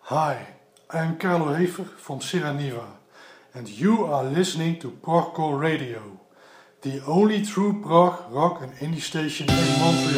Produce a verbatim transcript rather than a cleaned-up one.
Hi, I am Carlo Hefer from Sierra Neva, and you are listening to Progcore Radio, the only true prog rock and indie station in Montreal.